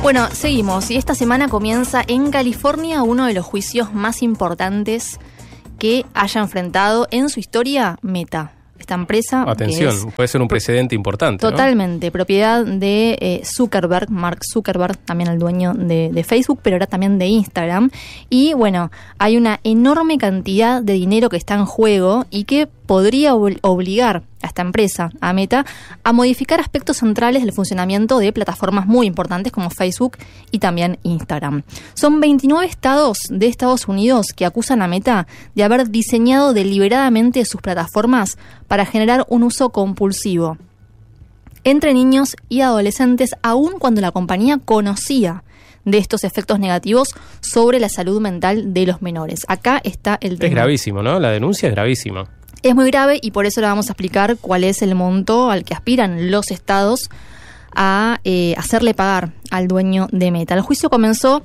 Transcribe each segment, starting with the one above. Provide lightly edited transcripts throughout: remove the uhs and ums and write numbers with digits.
Bueno, seguimos. Y esta semana comienza en California uno de los juicios más importantes que haya enfrentado en su historia Meta. Esta empresa... Atención, puede ser un precedente importante, totalmente, ¿no? Propiedad de Zuckerberg, Mark Zuckerberg, también el dueño de Facebook, pero ahora también de Instagram. Y bueno, hay una enorme cantidad de dinero que está en juego y que podría obligar a esta empresa, a Meta, a modificar aspectos centrales del funcionamiento de plataformas muy importantes como Facebook y también Instagram. Son 29 estados de Estados Unidos que acusan a Meta de haber diseñado deliberadamente sus plataformas para generar un uso compulsivo entre niños y adolescentes, aun cuando la compañía conocía de estos efectos negativos sobre la salud mental de los menores. Acá está el tema. Es gravísimo, ¿no? La denuncia es gravísima. Es muy grave y por eso le vamos a explicar cuál es el monto al que aspiran los estados a hacerle pagar al dueño de Meta. El juicio comenzó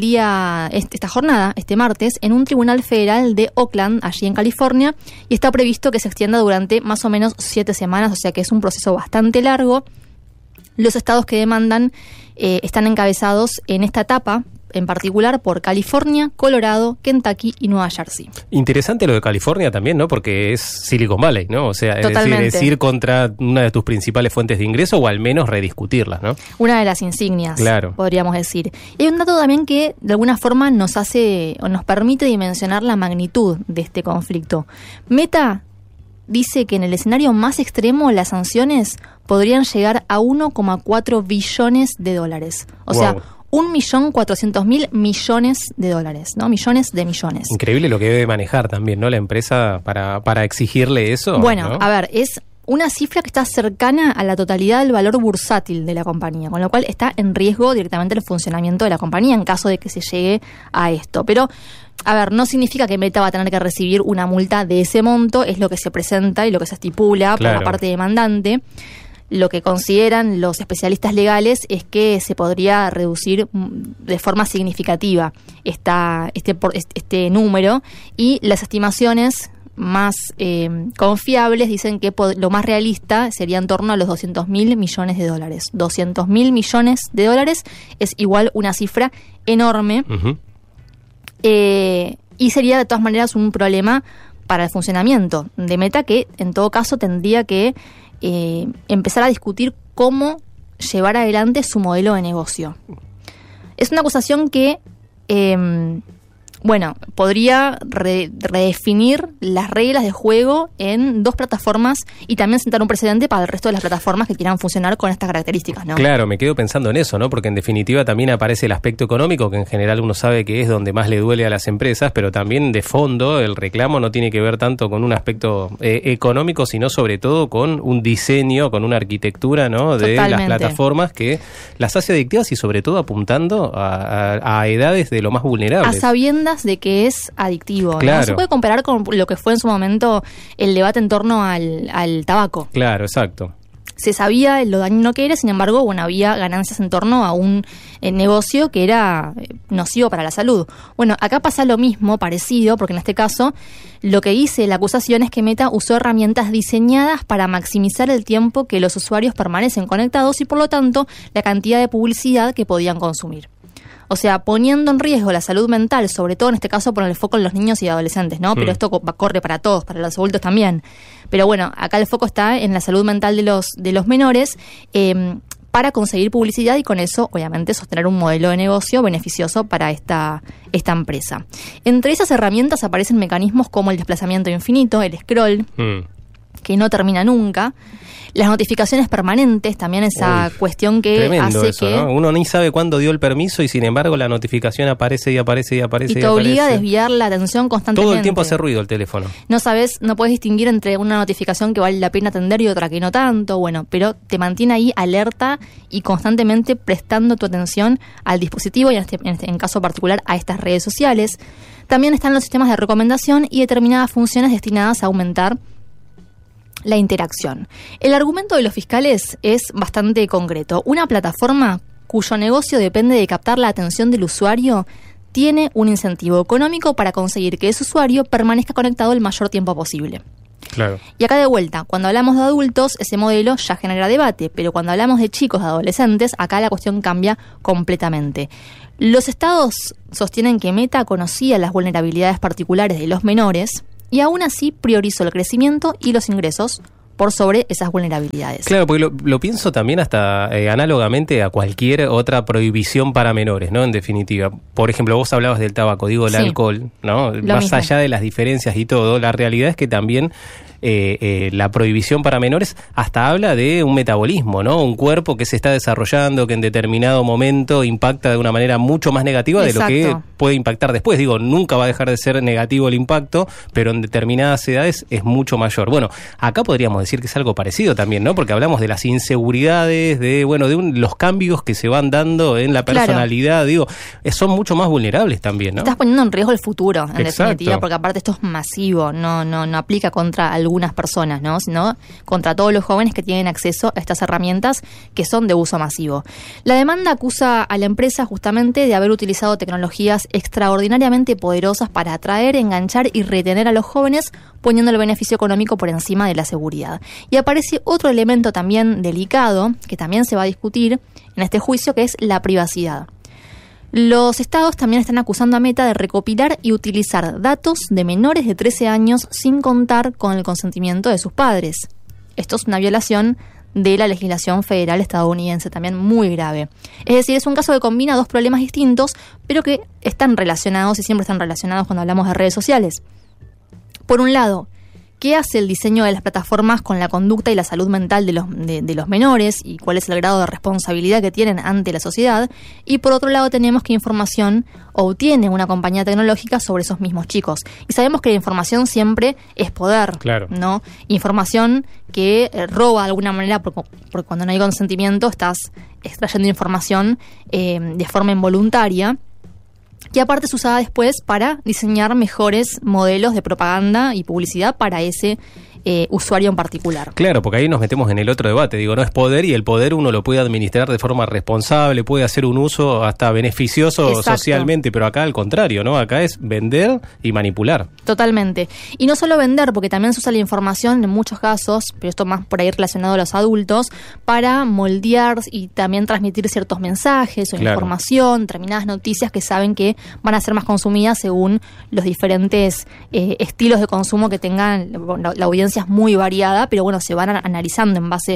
esta jornada, este martes, en un tribunal federal de Oakland, allí en California, y está previsto que se extienda durante más o menos 7 semanas, o sea que es un proceso bastante largo. Los estados que demandan están encabezados en esta etapa, en particular por California, Colorado, Kentucky y Nueva Jersey. Interesante lo de California también, ¿no? Porque es Silicon Valley, ¿no? O sea, es ir contra una de tus principales fuentes de ingreso o al menos rediscutirlas, ¿no? Una de las insignias, claro, podríamos decir. Y hay un dato también que de alguna forma nos hace o nos permite dimensionar la magnitud de este conflicto. Meta dice que en el escenario más extremo las sanciones podrían llegar a 1,4 billones de dólares. O sea, 1.400.000 millones de dólares, ¿no? Millones de millones. Increíble lo que debe manejar también, ¿no? La empresa para exigirle eso. Bueno, ¿no? A ver, es una cifra que está cercana a la totalidad del valor bursátil de la compañía, con lo cual está en riesgo directamente el funcionamiento de la compañía en caso de que se llegue a esto. Pero, a ver, no significa que Meta va a tener que recibir una multa de ese monto, es lo que se presenta y lo que se estipula por la parte demandante. Lo que consideran los especialistas legales es que se podría reducir de forma significativa este número, y las estimaciones más confiables dicen que lo más realista sería en torno a los 200.000 millones de dólares. 200.000 millones de dólares es igual una cifra enorme. Uh-huh. Y sería de todas maneras un problema para el funcionamiento de Meta, que en todo caso tendría que empezar a discutir cómo llevar adelante su modelo de negocio. Es una acusación que podría redefinir las reglas de juego en 2 plataformas y también sentar un precedente para el resto de las plataformas que quieran funcionar con estas características, ¿no? Claro, me quedo pensando en eso, ¿no? Porque en definitiva también aparece el aspecto económico, que en general uno sabe que es donde más le duele a las empresas, pero también de fondo el reclamo no tiene que ver tanto con un aspecto económico, sino sobre todo con un diseño, con una arquitectura, ¿no? De Totalmente. Las plataformas que las hace adictivas y sobre todo apuntando a edades de lo más vulnerables. A sabiendas de que es adictivo, claro, ¿no? Se puede comparar con lo que fue en su momento el debate en torno al tabaco. Claro, exacto. Se sabía lo dañino que era, sin embargo, había ganancias en torno a un negocio que era nocivo para la salud. Bueno, acá pasa lo mismo, parecido, porque en este caso lo que dice la acusación es que Meta usó herramientas diseñadas para maximizar el tiempo que los usuarios permanecen conectados y, por lo tanto, la cantidad de publicidad que podían consumir. O sea, poniendo en riesgo la salud mental, sobre todo en este caso poner el foco en los niños y adolescentes, ¿no? Pero esto corre para todos, para los adultos también. Pero bueno, acá el foco está en la salud mental de los menores, para conseguir publicidad y con eso, obviamente, sostener un modelo de negocio beneficioso para esta empresa. Entre esas herramientas aparecen mecanismos como el desplazamiento infinito, el scroll, que no termina nunca. Las notificaciones permanentes, también esa cuestión que hace eso, que... ¿no? Uno ni sabe cuándo dio el permiso y sin embargo la notificación aparece y aparece y aparece. Y te obliga a desviar la atención constantemente. Todo el tiempo hace ruido el teléfono. No puedes distinguir entre una notificación que vale la pena atender y otra que no tanto, pero te mantiene ahí alerta y constantemente prestando tu atención al dispositivo y en caso particular a estas redes sociales. También están los sistemas de recomendación y determinadas funciones destinadas a aumentar la interacción. El argumento de los fiscales es bastante concreto. Una plataforma cuyo negocio depende de captar la atención del usuario tiene un incentivo económico para conseguir que ese usuario permanezca conectado el mayor tiempo posible. Claro. Y acá de vuelta, cuando hablamos de adultos, ese modelo ya genera debate, pero cuando hablamos de chicos, de adolescentes, acá la cuestión cambia completamente. Los estados sostienen que Meta conocía las vulnerabilidades particulares de los menores y aún así priorizó el crecimiento y los ingresos por sobre esas vulnerabilidades. Claro, porque lo pienso también hasta análogamente a cualquier otra prohibición para menores, ¿no? En definitiva. Por ejemplo, vos hablabas del tabaco, digo el alcohol, ¿no? Más mismo. allá de las diferencias y todo, la realidad es que también la prohibición para menores hasta habla de un metabolismo, ¿no? Un cuerpo que se está desarrollando, que en determinado momento impacta de una manera mucho más negativa Exacto. de lo que puede impactar después. Digo, nunca va a dejar de ser negativo el impacto, pero en determinadas edades es mucho mayor. Bueno, acá podríamos decir que es algo parecido también, ¿no? Porque hablamos de las inseguridades, de los cambios que se van dando en la personalidad, claro. Digo, son mucho más vulnerables también, ¿no? Estás poniendo en riesgo el futuro, en Exacto. definitiva, porque aparte esto es masivo, no aplica contra algunas personas, ¿no? Sino contra todos los jóvenes que tienen acceso a estas herramientas que son de uso masivo. La demanda acusa a la empresa justamente de haber utilizado tecnologías extraordinariamente poderosas para atraer, enganchar y retener a los jóvenes, poniendo el beneficio económico por encima de la seguridad. Y aparece otro elemento también delicado, que también se va a discutir en este juicio, que es la privacidad. Los estados también están acusando a Meta de recopilar y utilizar datos de menores de 13 años sin contar con el consentimiento de sus padres. Esto es una violación de la legislación federal estadounidense, también muy grave. Es decir, es un caso que combina dos problemas distintos, pero que están relacionados y siempre están relacionados cuando hablamos de redes sociales. Por un lado, ¿qué hace el diseño de las plataformas con la conducta y la salud mental de los menores y cuál es el grado de responsabilidad que tienen ante la sociedad? Y por otro lado tenemos qué información obtiene una compañía tecnológica sobre esos mismos chicos. Y sabemos que la información siempre es poder, claro. ¿no? Información que roba de alguna manera, porque cuando no hay consentimiento estás extrayendo información de forma involuntaria, que aparte es usada después para diseñar mejores modelos de propaganda y publicidad para ese usuario en particular. Claro, porque ahí nos metemos en el otro debate. Digo, no es poder y el poder uno lo puede administrar de forma responsable, puede hacer un uso hasta beneficioso Exacto. socialmente, pero acá al contrario, ¿no? Acá es vender y manipular. Totalmente. Y no solo vender, porque también se usa la información en muchos casos, pero esto más por ahí relacionado a los adultos, para moldear y también transmitir ciertos mensajes o claro. información, determinadas noticias que saben que van a ser más consumidas según los diferentes estilos de consumo que tengan la audiencia. Es muy variada, pero bueno, se van analizando en base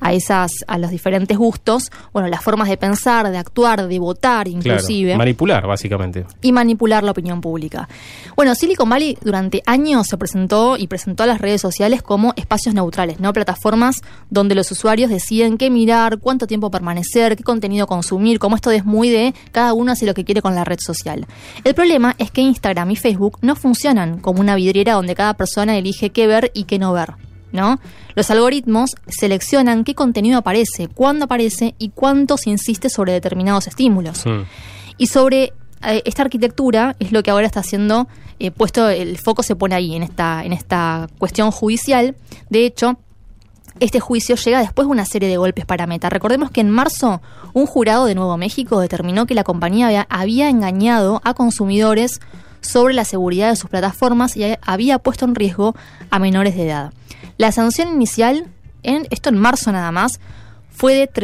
a los diferentes gustos, bueno, las formas de pensar, de actuar, de votar inclusive. Claro, manipular básicamente. Y manipular la opinión pública. Bueno, Silicon Valley durante años se presentó a las redes sociales como espacios neutrales, ¿no? Plataformas donde los usuarios deciden qué mirar, cuánto tiempo permanecer, qué contenido consumir, como esto es muy de cada uno hace lo que quiere con la red social. El problema es que Instagram y Facebook no funcionan como una vidriera donde cada persona elige qué ver y qué no ver, ¿no? Los algoritmos seleccionan qué contenido aparece, cuándo aparece y cuánto se insiste sobre determinados estímulos. Y sobre esta arquitectura es lo que ahora está siendo puesto, el foco se pone ahí, en esta cuestión judicial. De hecho, este juicio llega después de una serie de golpes para Meta. Recordemos que en marzo un jurado de Nuevo México determinó que la compañía había engañado a consumidores sobre la seguridad de sus plataformas y había puesto en riesgo a menores de edad. La sanción inicial, esto en marzo nada más, fue de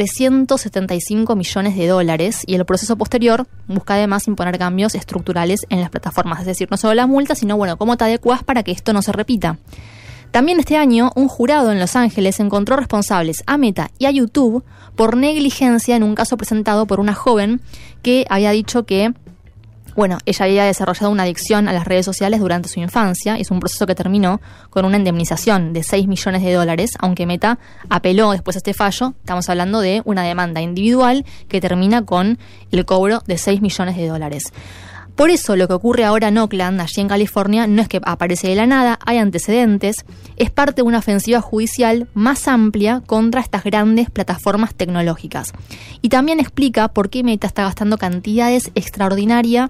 $375 millones y el proceso posterior busca además imponer cambios estructurales en las plataformas. Es decir, no solo la multa, sino bueno, cómo te adecuás para que esto no se repita. También este año, un jurado en Los Ángeles encontró responsables a Meta y a YouTube por negligencia en un caso presentado por una joven que había dicho que ella había desarrollado una adicción a las redes sociales durante su infancia. Es un proceso que terminó con una indemnización de $6 millones, aunque Meta apeló después a este fallo. Estamos hablando de una demanda individual que termina con el cobro de $6 millones. Por eso lo que ocurre ahora en Oakland, allí en California, no es que aparece de la nada, hay antecedentes, es parte de una ofensiva judicial más amplia contra estas grandes plataformas tecnológicas. Y también explica por qué Meta está gastando cantidades extraordinarias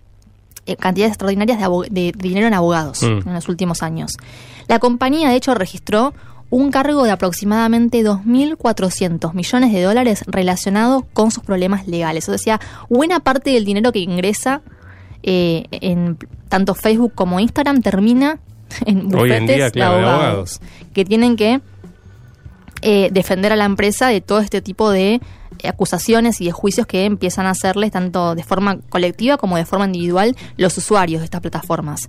de dinero en abogados en los últimos años. La compañía, de hecho, registró un cargo de aproximadamente $2.400 millones relacionado con sus problemas legales. O sea, buena parte del dinero que ingresa en tanto Facebook como Instagram termina en bufetes hoy en día, claro, de abogados que tienen que defender a la empresa de todo este tipo de acusaciones y de juicios que empiezan a hacerles tanto de forma colectiva como de forma individual los usuarios de estas plataformas.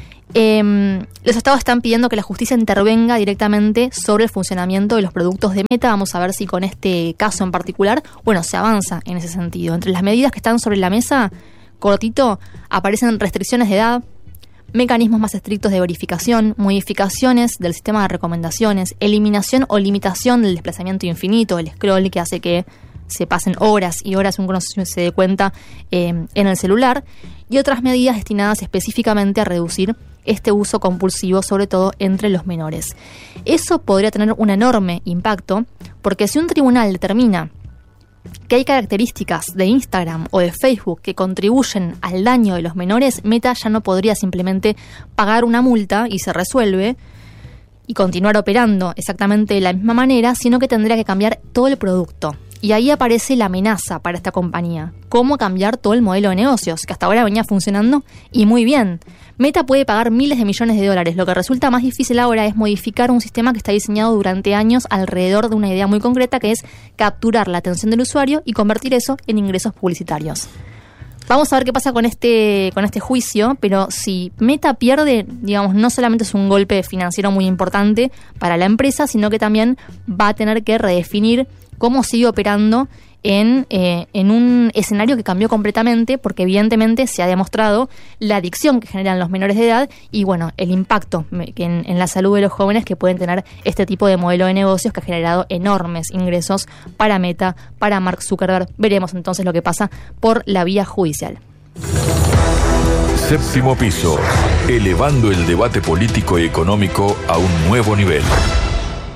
Los estados están pidiendo que la justicia intervenga directamente sobre el funcionamiento de los productos de Meta. Vamos a ver si con este caso en particular, bueno, se avanza en ese sentido. Entre las medidas que están sobre la mesa, cortito, aparecen restricciones de edad, mecanismos más estrictos de verificación, modificaciones del sistema de recomendaciones, eliminación o limitación del desplazamiento infinito, el scroll que hace que se pasen horas y horas, uno se dé cuenta en el celular, y otras medidas destinadas específicamente a reducir este uso compulsivo, sobre todo entre los menores. Eso podría tener un enorme impacto, porque si un tribunal determina que hay características de Instagram o de Facebook que contribuyen al daño de los menores, Meta ya no podría simplemente pagar una multa y se resuelve y continuar operando exactamente de la misma manera, sino que tendría que cambiar todo el producto. Y ahí aparece la amenaza para esta compañía. ¿Cómo cambiar todo el modelo de negocios? Que hasta ahora venía funcionando y muy bien. Meta puede pagar miles de millones de dólares. Lo que resulta más difícil ahora es modificar un sistema que está diseñado durante años alrededor de una idea muy concreta, que es capturar la atención del usuario y convertir eso en ingresos publicitarios. Vamos a ver qué pasa con este juicio, pero si Meta pierde, digamos, no solamente es un golpe financiero muy importante para la empresa, sino que también va a tener que redefinir cómo sigue operando en un escenario que cambió completamente, porque evidentemente se ha demostrado la adicción que generan los menores de edad y, bueno, el impacto que en la salud de los jóvenes que pueden tener este tipo de modelo de negocios que ha generado enormes ingresos para Meta, para Mark Zuckerberg. Veremos entonces lo que pasa por la vía judicial. Séptimo piso, elevando el debate político y económico a un nuevo nivel.